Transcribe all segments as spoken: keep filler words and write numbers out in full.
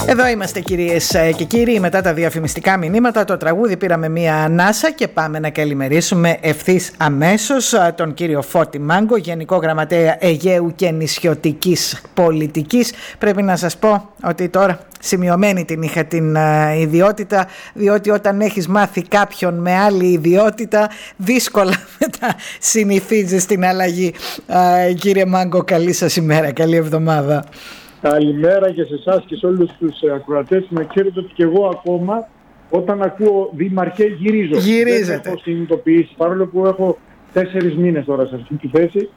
Εδώ είμαστε κυρίες και κύριοι, μετά τα διαφημιστικά μηνύματα, το τραγούδι πήραμε μία ανάσα και πάμε να καλημερίσουμε ευθύς αμέσως τον κύριο Φώτη Μάγκο, Γενικό Γραμματέα Αιγαίου και Νησιωτικής Πολιτικής. Πρέπει να σας πω ότι τώρα σημειωμένη την είχα την uh, ιδιότητα, διότι όταν έχεις μάθει κάποιον με άλλη ιδιότητα, δύσκολα μετά συνηθίζεις την αλλαγή. Uh, κύριε Μάγκο, καλή σας ημέρα, καλή εβδομάδα. Καλημέρα και σε εσάς και σε όλους τους ακροατές. Να ξέρετε ότι και εγώ ακόμα όταν ακούω Δήμαρχε γυρίζω. Γυρίζετε. Δεν έχω συνειδητοποιήσει, παρόλο που έχω τέσσερις μήνες τώρα σε αυτή τη θέση.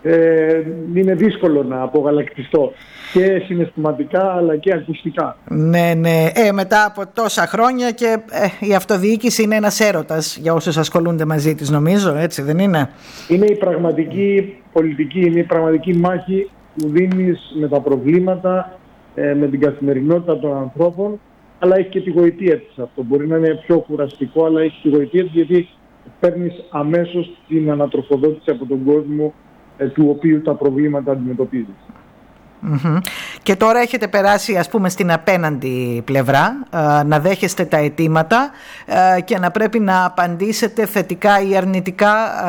Ε, είναι δύσκολο να απογαλακτιστώ και συναισθηματικά αλλά και ακουστικά. Ναι, ναι. Ε, μετά από τόσα χρόνια και ε, η αυτοδιοίκηση είναι ένας έρωτας για όσους ασχολούνται μαζί της, νομίζω, έτσι δεν είναι? Είναι η πραγματική πολιτική, είναι η πραγματική μάχη που δίνεις με τα προβλήματα, ε, με την καθημερινότητα των ανθρώπων, αλλά έχει και τη γοητεία της αυτό. Μπορεί να είναι πιο κουραστικό, αλλά έχει τη γοητεία της, γιατί παίρνεις αμέσως την ανατροφοδότηση από τον κόσμο ε, του οποίου τα προβλήματα αντιμετωπίζεις. Mm-hmm. Και τώρα έχετε περάσει, ας πούμε, στην απέναντι πλευρά, ε, να δέχεστε τα αιτήματα ε, και να πρέπει να απαντήσετε θετικά ή αρνητικά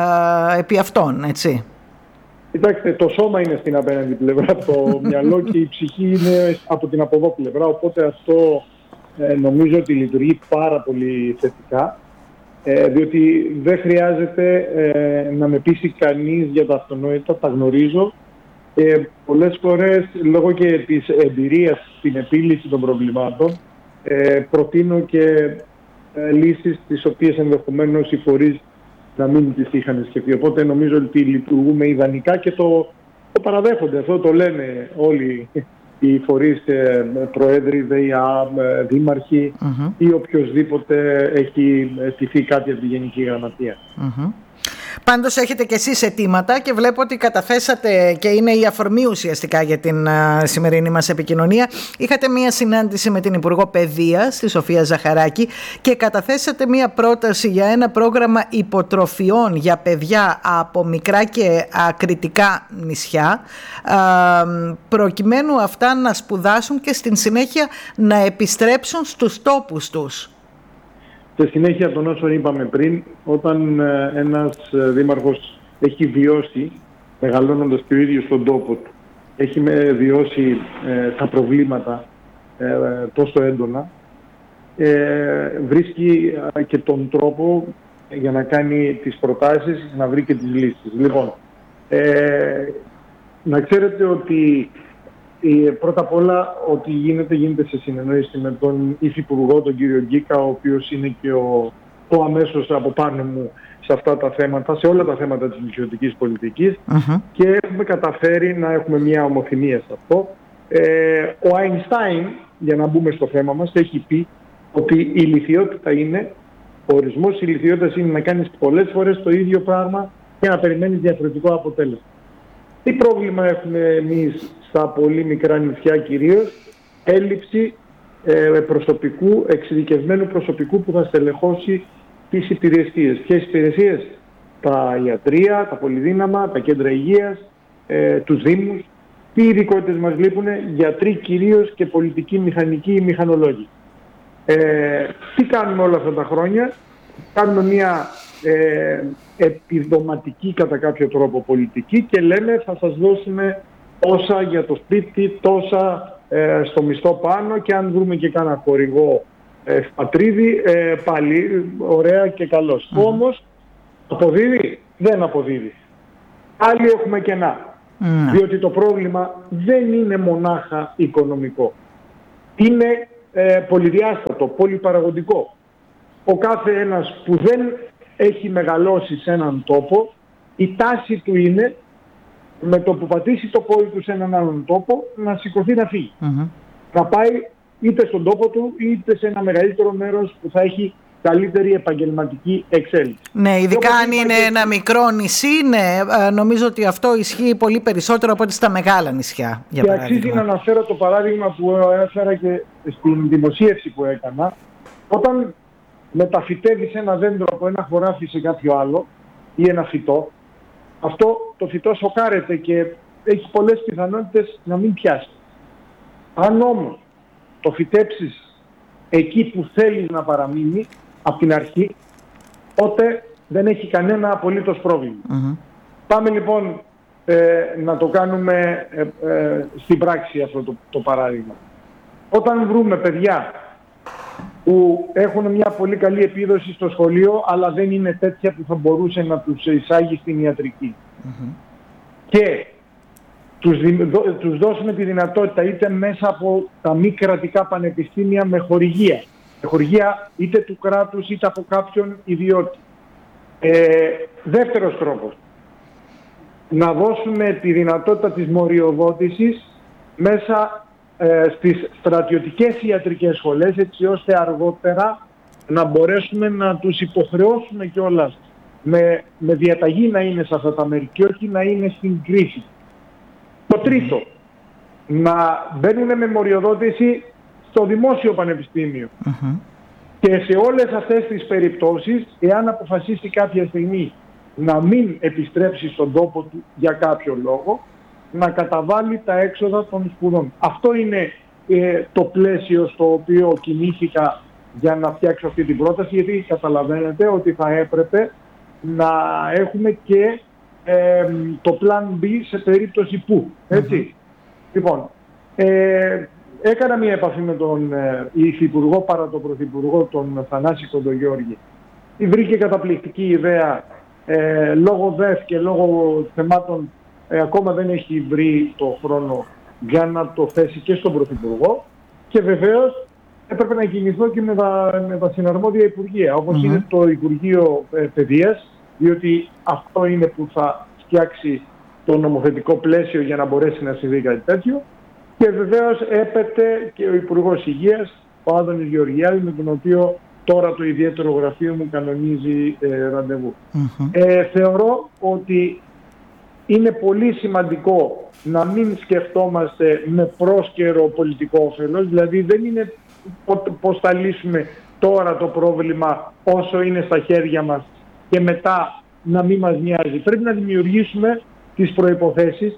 ε, επί αυτών, έτσι? Κοιτάξτε, το σώμα είναι στην απέναντι πλευρά, το μυαλό και η ψυχή είναι από την από εδώ πλευρά, οπότε αυτό ε, νομίζω ότι λειτουργεί πάρα πολύ θετικά, ε, διότι δεν χρειάζεται ε, να με πείσει κανείς για τα αυτονόητα, τα γνωρίζω. Ε, πολλές φορές, λόγω και της εμπειρίας στην επίλυση των προβλημάτων, ε, προτείνω και ε, λύσεις τις οποίες ενδεχομένως οι φορείς να μην τις είχαν σκεφτεί. Οπότε νομίζω ότι λειτουργούμε ιδανικά και το, το παραδέχονται. Αυτό το λένε όλοι οι φορείς, ε, προέδροι, ΔΕΙΑ, δήμαρχοι mm-hmm. ή οποιοσδήποτε έχει τηθεί κάτι από τη Γενική Γραμματεία. Mm-hmm. Πάντως έχετε και εσείς αιτήματα και βλέπω ότι καταθέσατε, και είναι η αφορμή ουσιαστικά για την uh, σημερινή μας επικοινωνία. Είχατε μία συνάντηση με την Υπουργό Παιδείας, τη Σοφία Ζαχαράκη, και καταθέσατε μία πρόταση για ένα πρόγραμμα υποτροφιών για παιδιά από μικρά και ακριτικά νησιά, uh, προκειμένου αυτά να σπουδάσουν και στην συνέχεια να επιστρέψουν στους τόπους τους. Στη συνέχεια των όσων είπαμε πριν, όταν ε, ένας ε, δήμαρχος έχει βιώσει, μεγαλώνοντας και ο ίδιος στον τόπο του, έχει με, βιώσει ε, τα προβλήματα ε, τόσο έντονα, ε, βρίσκει ε, και τον τρόπο για να κάνει τις προτάσεις, να βρει και τις λύσεις. Λοιπόν, ε, να ξέρετε ότι πρώτα απ' όλα ότι γίνεται, γίνεται σε συνεννόηση με τον Υφυπουργό, τον κύριο Γκίκα, ο οποίος είναι και ο, ο αμέσως από πάνω μου σε αυτά τα θέματα, σε όλα τα θέματα της νησιωτικής πολιτικής uh-huh. και έχουμε καταφέρει να έχουμε μια ομοθυμία σε αυτό. Ε, ο Αϊνστάιν, για να μπούμε στο θέμα μας, έχει πει ότι η ηλιθιότητα είναι, ο ορισμός της ηλιθιότητας είναι να κάνεις πολλές φορές το ίδιο πράγμα και να περιμένεις διαφορετικό αποτέλεσμα. Τι πρόβλημα έχουμε εμείς στα πολύ μικρά νησιά κυρίως? Έλλειψη ε, προσωπικού, εξειδικευμένου προσωπικού που θα στελεχώσει τις υπηρεσίες. Ποιες υπηρεσίες? Τα ιατρεία, τα πολυδύναμα, τα κέντρα υγείας, ε, τους δήμους. Τι ειδικότητες μας λείπουν? Γιατροί κυρίως και πολιτικοί, μηχανικοί ή μηχανολόγοι. Ε, τι κάνουμε όλα αυτά τα χρόνια? Κάνουμε μια ε, επιδοματική κατά κάποιο τρόπο πολιτική και λέμε θα σας δώσουμε τόσα για το σπίτι, τόσα ε, στο μισθό πάνω, και αν βρούμε και κάνα χορηγό ε, πατρίδι, ε, πάλι ωραία και καλώς. Mm. Όμως αποδίδει? Δεν αποδίδει. Άλλοι έχουμε κενά. Mm. Διότι το πρόβλημα δεν είναι μονάχα οικονομικό. Είναι ε, πολυδιάστατο, πολυπαραγωγικό. Ο κάθε ένας που δεν έχει μεγαλώσει σε έναν τόπο, η τάση του είναι με το που πατήσει το πόδι του σε έναν άλλον τόπο να σηκωθεί να φύγει. Mm-hmm. Να πάει είτε στον τόπο του είτε σε ένα μεγαλύτερο μέρος που θα έχει καλύτερη επαγγελματική εξέλιξη. Ναι, ειδικά αν είναι και... ένα μικρό νησί, ναι, νομίζω ότι αυτό ισχύει πολύ περισσότερο από ό,τι στα μεγάλα νησιά. Για και παράδειγμα. Αξίζει να αναφέρω το παράδειγμα που έφερα και στην δημοσίευση που έκανα. Όταν μεταφυτεύεις ένα δέντρο από ένα χωράφι σε κάποιο άλλο ή ένα φυτό, αυτό το φυτό σοκάρεται και έχει πολλές πιθανότητες να μην πιάσει. Αν όμως το φυτέψεις εκεί που θέλεις να παραμείνει από την αρχή, τότε δεν έχει κανένα απολύτως πρόβλημα. Mm-hmm. Πάμε λοιπόν ε, να το κάνουμε ε, ε, στην πράξη αυτό το, το παράδειγμα. Όταν βρούμε παιδιά που έχουν μια πολύ καλή επίδοση στο σχολείο, αλλά δεν είναι τέτοια που θα μπορούσε να τους εισάγει στην ιατρική. Mm-hmm. Και τους, τους δώσουμε τη δυνατότητα είτε μέσα από τα μη κρατικά πανεπιστήμια με χορηγία. Με χορηγία είτε του κράτους είτε από κάποιον ιδιώτη. Ε, δεύτερος τρόπος. Να δώσουμε τη δυνατότητα της μοριοδότησης μέσα ε, στις στρατιωτικές ιατρικές σχολές, έτσι ώστε αργότερα να μπορέσουμε να τους υποχρεώσουμε κιόλας με, με διαταγή να είναι σε αυτά τα μέρη και όχι να είναι στην κρίση. Το τρίτο, να μπαίνουν με μοριοδότηση στο δημόσιο πανεπιστήμιο. Mm-hmm. Και σε όλες αυτές τις περιπτώσεις, εάν αποφασίσει κάποια στιγμή να μην επιστρέψει στον τόπο του για κάποιο λόγο, να καταβάλει τα έξοδα των σπουδών. Αυτό είναι ε, το πλαίσιο στο οποίο κινήθηκα για να φτιάξω αυτή την πρόταση, γιατί καταλαβαίνετε ότι θα έπρεπε να έχουμε και ε, το plan B σε περίπτωση που. Έτσι. Mm-hmm. Λοιπόν, ε, έκανα μια επαφή με τον ε, υφυπουργό παρά τον πρωθυπουργό, τον Θανάση Κοντογιώργη. Βρήκε καταπληκτική ιδέα, ε, λόγω ΔΕΦ και λόγω θεμάτων ε, ακόμα δεν έχει βρει το χρόνο για να το θέσει και στον πρωθυπουργό και βεβαίως έπρεπε να κινηθώ και με τα, με τα συναρμόδια υπουργεία, όπως mm-hmm. είναι το Υπουργείο ε, Παιδείας, διότι αυτό είναι που θα φτιάξει το νομοθετικό πλαίσιο για να μπορέσει να συμβεί κάτι τέτοιο. Και βεβαίως έπεται και ο Υπουργός Υγείας, ο Άδωνης Γεωργιάδης, με τον οποίο τώρα το ιδιαίτερο γραφείο μου κανονίζει ε, ραντεβού. Mm-hmm. Ε, θεωρώ ότι είναι πολύ σημαντικό να μην σκεφτόμαστε με πρόσκαιρο πολιτικό όφελος, δηλαδή δεν είναι πώς θα λύσουμε τώρα το πρόβλημα όσο είναι στα χέρια μας και μετά να μην μας νοιάζει. Πρέπει να δημιουργήσουμε τις προϋποθέσεις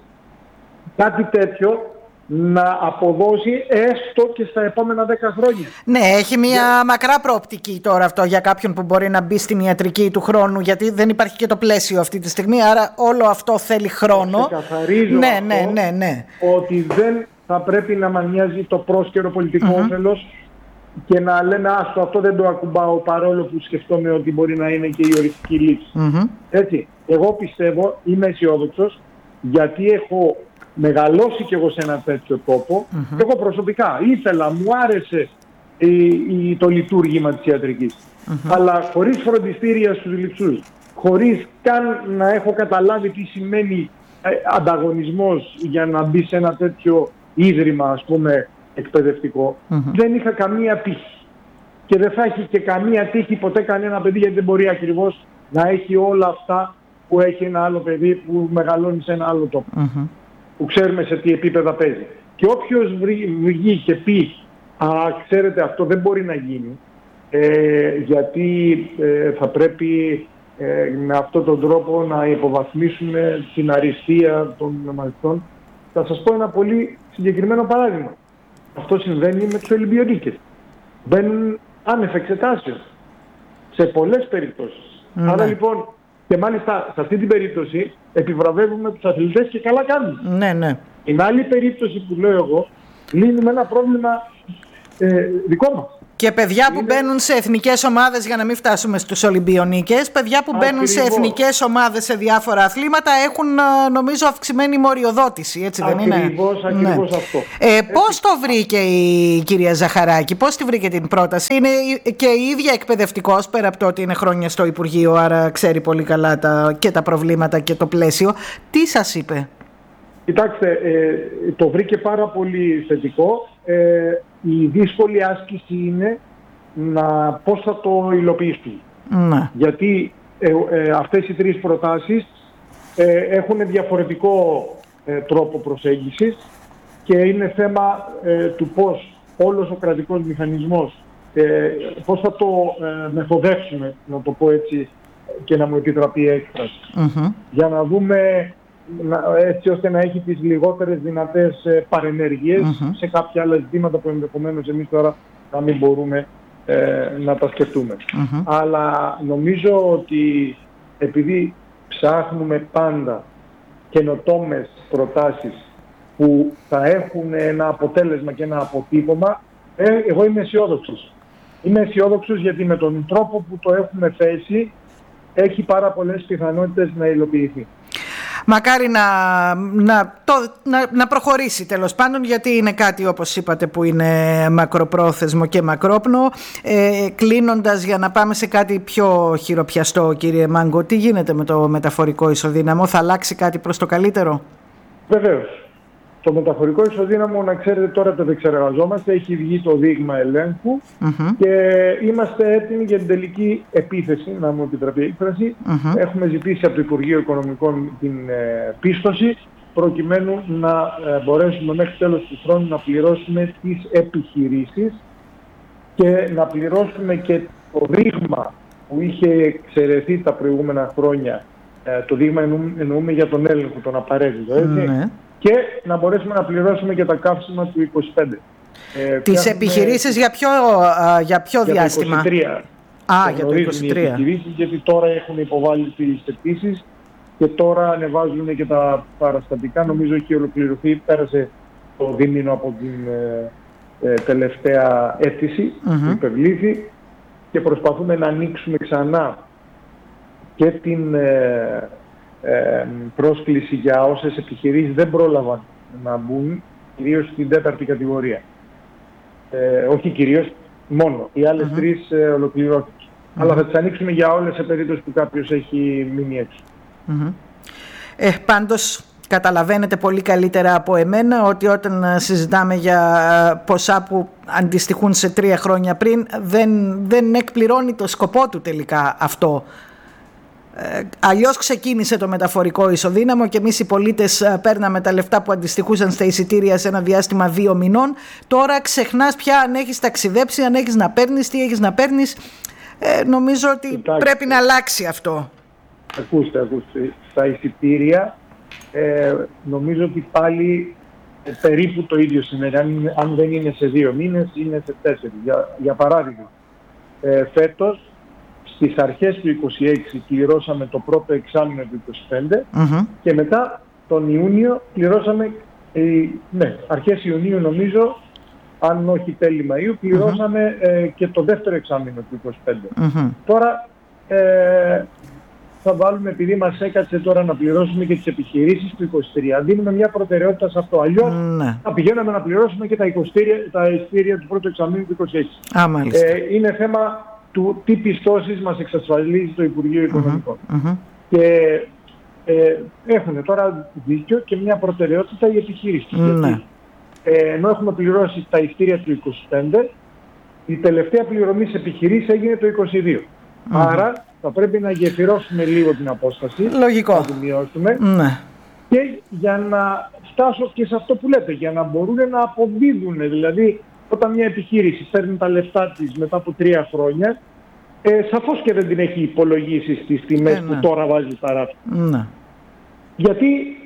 κάτι τέτοιο να αποδώσει έστω και στα επόμενα δέκα χρόνια. Ναι, έχει μια yeah. μακρά προοπτική τώρα αυτό για κάποιον που μπορεί να μπει στην ιατρική του χρόνου, γιατί δεν υπάρχει και το πλαίσιο αυτή τη στιγμή, άρα όλο αυτό θέλει χρόνο. Ξεκαθαρίζω ναι, αυτό, ναι, ναι, ναι. ότι δεν θα πρέπει να μας νοιάζει το πρόσκαιρο πολιτικό mm-hmm. όφελος και να λέμε άστο αυτό δεν το ακουμπάω, παρόλο που σκεφτόμαι ότι μπορεί να είναι και η οριστική λύση. Mm-hmm. Έτσι, εγώ πιστεύω, είμαι αισιόδοξος, γιατί έχω μεγαλώσει κι εγώ σε ένα τέτοιο τόπο. Mm-hmm. Εγώ προσωπικά ήθελα, μου άρεσε η, η, το λειτουργήμα της ιατρικής. Mm-hmm. Αλλά χωρίς φροντιστήρια στους λειψούς, χωρίς καν να έχω καταλάβει τι σημαίνει ε, ανταγωνισμός για να μπει σε ένα τέτοιο ίδρυμα, ας πούμε, εκπαιδευτικό, mm-hmm. δεν είχα καμία τύχη. Και δεν θα έχει και καμία τύχη ποτέ κανένα παιδί, γιατί δεν μπορεί ακριβώς να έχει όλα αυτά που έχει ένα άλλο παιδί που μεγαλώνει σε ένα άλλο τόπο. Mm-hmm. Που ξέρουμε σε τι επίπεδα παίζει. Και όποιος βγει και πει «Α, ξέρετε, αυτό δεν μπορεί να γίνει, ε, γιατί ε, θα πρέπει ε, με αυτόν τον τρόπο να υποβαθμίσουμε την αριστεία των μαθητών», θα σας πω ένα πολύ συγκεκριμένο παράδειγμα. Αυτό συμβαίνει με τους Ολυμπιονίκες. Μπαίνουν άνευ εξετάσεων σε πολλές περιπτώσεις. Mm-hmm. Άρα λοιπόν, και μάλιστα σε αυτή την περίπτωση επιβραβεύουμε τους αθλητές και καλά κάνουμε. Ναι, ναι. Στην άλλη περίπτωση που λέω εγώ, λύνουμε ένα πρόβλημα ε, δικό μας. Και παιδιά που είναι... μπαίνουν σε εθνικές ομάδες, για να μην φτάσουμε στους Ολυμπιονίκες, παιδιά που μπαίνουν Ακριβώς. σε εθνικές ομάδες σε διάφορα αθλήματα έχουν, νομίζω, αυξημένη μοριοδότηση, έτσι δεν Ακριβώς, είναι? Ακριβώς, ακριβώς ναι. αυτό. Ε, πώς το βρήκε η κυρία Ζαχαράκη, πώς τη βρήκε την πρόταση? Είναι και η ίδια εκπαιδευτικός, πέρα από το ότι είναι χρόνια στο Υπουργείο, άρα ξέρει πολύ καλά τα, και τα προβλήματα και το πλαίσιο. Τι σας είπε? Κοιτάξτε, ε, το βρήκε πάρα πολύ θετικό. Ε, η δύσκολη άσκηση είναι να πώς θα το υλοποιήσουμε. Ναι. Γιατί ε, ε, αυτές οι τρεις προτάσεις ε, έχουν διαφορετικό ε, τρόπο προσέγγισης και είναι θέμα ε, του πώς όλος ο κρατικός μηχανισμός ε, πώς θα το ε, μεθοδεύσουμε, να το πω έτσι και να μου επιτραπεί η έκφραση. Mm-hmm. Για να δούμε έτσι ώστε να έχει τις λιγότερες δυνατές παρενέργειες mm-hmm. σε κάποια άλλα ζητήματα που ενδεχομένως εμείς τώρα να μην μπορούμε ε, να τα σκεφτούμε. Mm-hmm. Αλλά νομίζω ότι επειδή ψάχνουμε πάντα καινοτόμες προτάσεις που θα έχουν ένα αποτέλεσμα και ένα αποτύπωμα, ε, εγώ είμαι αισιόδοξος. Είμαι αισιόδοξος γιατί με τον τρόπο που το έχουμε θέσει έχει πάρα πολλές πιθανότητες να υλοποιηθεί. Μακάρι να, να, το, να, να προχωρήσει τέλος πάντων, γιατί είναι κάτι, όπως είπατε, που είναι μακροπρόθεσμο και μακρόπνο. Ε, κλείνοντας, για να πάμε σε κάτι πιο χειροπιαστό, κύριε Μάγκο, τι γίνεται με το μεταφορικό ισοδύναμο? Θα αλλάξει κάτι προς το καλύτερο? Βεβαίως. Το μεταφορικό ισοδύναμο, να ξέρετε, τώρα το επεξεργαζόμαστε. Έχει βγει το δείγμα ελέγχου mm-hmm. και είμαστε έτοιμοι για την τελική επίθεση, να μου επιτραπεί η έκφραση. Mm-hmm. Έχουμε ζητήσει από το Υπουργείο Οικονομικών την ε, πίστοση, προκειμένου να ε, μπορέσουμε μέχρι τέλος του χρόνου να πληρώσουμε τις επιχειρήσεις και να πληρώσουμε και το δείγμα που είχε εξαιρεθεί τα προηγούμενα χρόνια. Ε, το δείγμα εννοούμε, εννοούμε για τον έλεγχο, τον απαραίτητο, έτσι. Mm-hmm. Και να μπορέσουμε να πληρώσουμε και τα καύσιμα του είκοσι πέντε. Ε, Τις επιχειρήσεις για ποιο, α, για ποιο για διάστημα? Το είκοσι τρία. Α, για το είκοσι τρία. Οι γιατί τώρα έχουν υποβάλει τις αιτήσεις και τώρα ανεβάζουν και τα παραστατικά. Νομίζω έχει ολοκληρωθεί, πέρασε το δίμηνο από την ε, ε, τελευταία αίτηση mm-hmm. που υπευλήθη και προσπαθούμε να ανοίξουμε ξανά και την... Ε, Ε, πρόσκληση για όσες επιχειρήσεις δεν πρόλαβαν να μπουν, κυρίως στην τέταρτη κατηγορία. Ε, όχι κυρίως, μόνο. Οι άλλες mm-hmm. τρεις ε, ολοκληρώθηκαν. Mm-hmm. Αλλά θα τις ανοίξουμε για όλες σε περίπτωση που κάποιος έχει μείνει έξω. Mm-hmm. Ε, πάντως, καταλαβαίνετε πολύ καλύτερα από εμένα ότι όταν συζητάμε για ποσά που αντιστοιχούν σε τρία χρόνια πριν, δεν, δεν εκπληρώνει το σκοπό του τελικά αυτό. Ε, αλλιώς ξεκίνησε το μεταφορικό ισοδύναμο και εμείς οι πολίτες παίρναμε τα λεφτά που αντιστοιχούσαν στα εισιτήρια σε ένα διάστημα δύο μηνών. Τώρα ξεχνάς πια αν έχεις ταξιδέψει, αν έχεις να παίρνεις, τι έχεις να παίρνεις. Ε, νομίζω ότι Κοιτάξτε. πρέπει να αλλάξει αυτό. Ακούστε, ακούστε. Στα εισιτήρια ε, νομίζω ότι πάλι ε, περίπου το ίδιο σημαίνει. Αν, αν δεν είναι σε δύο μήνες, είναι σε τέσσερις. Για, για παράδειγμα, ε, φέτος στις αρχές του είκοσι έξι πληρώσαμε το πρώτο εξάμηνο του είκοσι πέντε mm-hmm. και μετά τον Ιούνιο πληρώσαμε, ε, ναι, αρχές Ιουνίου νομίζω, αν όχι τέλη Μαΐου, πληρώσαμε mm-hmm. ε, και το δεύτερο εξάμηνο του είκοσι πέντε. Mm-hmm. Τώρα ε, θα βάλουμε, επειδή μας έκατσε τώρα να πληρώσουμε και τις επιχειρήσεις του είκοσι τρία, δίνουμε μια προτεραιότητα σε αυτό. Αλλιώς mm-hmm. θα πηγαίναμε να πληρώσουμε και τα εισιτήρια του πρώτου εξαμήνου του είκοσι έξι. Ah, ε, είναι θέμα του τι πιστώσεις μας εξασφαλίζει το Υπουργείο Οικονομικών. Mm-hmm. Και ε, έχουν τώρα δίκιο και μια προτεραιότητα οι επιχειρήσεις. Mm-hmm. Γιατί, ε, ενώ έχουμε πληρώσει τα εισιτήρια του είκοσι πέντε, η τελευταία πληρωμή σε επιχειρήσεις έγινε το είκοσι δύο. Mm-hmm. Άρα θα πρέπει να γεφυρώσουμε λίγο την απόσταση. Λογικό. Να την μειώσουμε. Mm-hmm. Και για να φτάσω και σε αυτό που λέτε, για να μπορούν να αποδίδουν. Δηλαδή, όταν μια επιχείρηση παίρνει τα λεφτά της μετά από τρία χρόνια, ε, σαφώς και δεν την έχει υπολογίσει στις τιμές ε, ναι. που τώρα βάζει στα ράφια. Ναι. Γιατί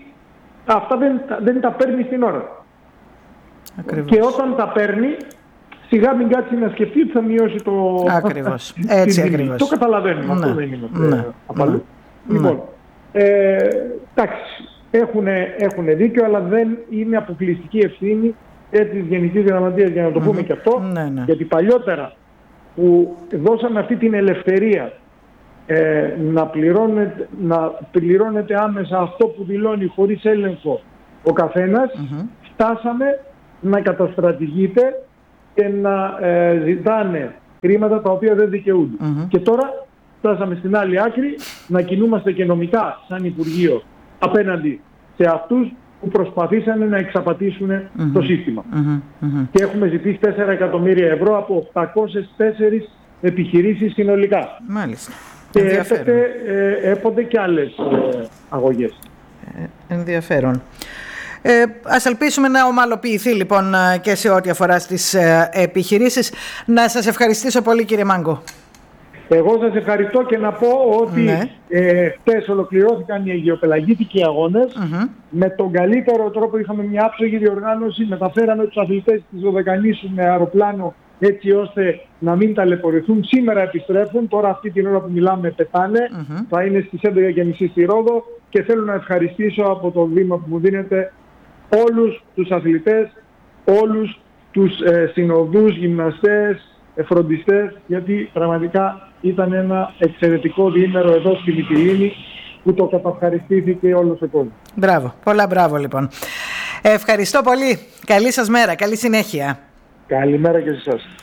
αυτά δεν, δεν τα παίρνει στην ώρα. Ακριβώς. Και όταν τα παίρνει, σιγά μην κάτσει να σκεφτεί ότι θα μειώσει το... Ακριβώς. Έτσι ακριβώς. Το καταλαβαίνουμε. Ναι. Αυτό δεν είναι ναι. απαλού. Ναι. Λοιπόν, ε, εντάξει, έχουν δίκιο, αλλά δεν είναι αποκλειστική ευθύνη της Γενικής Γραμματείας, για να το mm-hmm. πούμε και αυτό, ναι, ναι. γιατί παλιότερα που δώσαμε αυτή την ελευθερία ε, να, πληρώνεται, να πληρώνεται άμεσα αυτό που δηλώνει χωρίς έλεγχο ο καθένας, mm-hmm. φτάσαμε να καταστρατηγείται και να ε, ζητάνε χρήματα τα οποία δεν δικαιούνται. Mm-hmm. Και τώρα φτάσαμε στην άλλη άκρη να κινούμαστε και νομικά σαν Υπουργείο απέναντι σε αυτούς που προσπαθήσανε να εξαπατήσουν mm-hmm. το σύστημα. Mm-hmm. Mm-hmm. Και έχουμε ζητήσει τέσσερα εκατομμύρια ευρώ από οκτακόσιες τέσσερις επιχειρήσεις συνολικά. Μάλιστα. Και έπεται, ε, έπονται και άλλες ε, αγωγές. Ε, ενδιαφέρον. Ε, ας ελπίσουμε να ομαλοποιηθεί λοιπόν και σε ό,τι αφορά στις ε, επιχειρήσεις. Να σας ευχαριστήσω πολύ, κύριε Μάγκο. Εγώ σας ευχαριστώ και να πω ότι ναι. ε, χτες ολοκληρώθηκαν οι αιγαιοπελαγίτικοι αγώνες. Mm-hmm. Με τον καλύτερο τρόπο είχαμε μια άψογη διοργάνωση. Μεταφέραμε τους αθλητές της Δωδεκανήσου με αεροπλάνο έτσι ώστε να μην ταλαιπωρηθούν. Σήμερα επιστρέφουν, τώρα αυτή την ώρα που μιλάμε πετάνε. Mm-hmm. Θα είναι στις έντεκα και μισή στη Ρόδο και θέλω να ευχαριστήσω από το βήμα που μου δίνετε όλους τους αθλητές, όλους τους ε, συνοδούς, γυμναστές, φροντιστές, γιατί πραγματικά ήταν ένα εξαιρετικό διήμερο εδώ στη Μυτιλήνη που το καταυχαριστήθηκε όλος ο κόσμος. Μπράβο, πολλά μπράβο λοιπόν. Ευχαριστώ πολύ. Καλή σας μέρα, καλή συνέχεια. Καλημέρα και σε εσάς.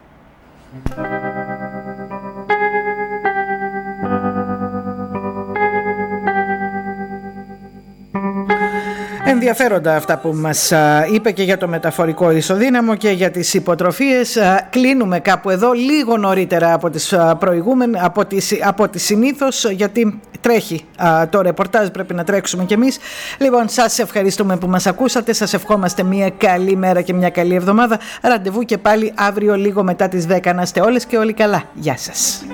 Ενδιαφέροντα αυτά που μας είπε και για το μεταφορικό ισοδύναμο και για τις υποτροφίες. Κλείνουμε κάπου εδώ λίγο νωρίτερα από τις προηγούμενες, από τις, από τις συνήθως, γιατί τρέχει το ρεπορτάζ, πρέπει να τρέξουμε κι εμείς. Λοιπόν, σας ευχαριστούμε που μας ακούσατε, σας ευχόμαστε μια καλή μέρα και μια καλή εβδομάδα. Ραντεβού και πάλι αύριο λίγο μετά τις δέκα. Να είστε όλες και όλοι καλά. Γεια σας.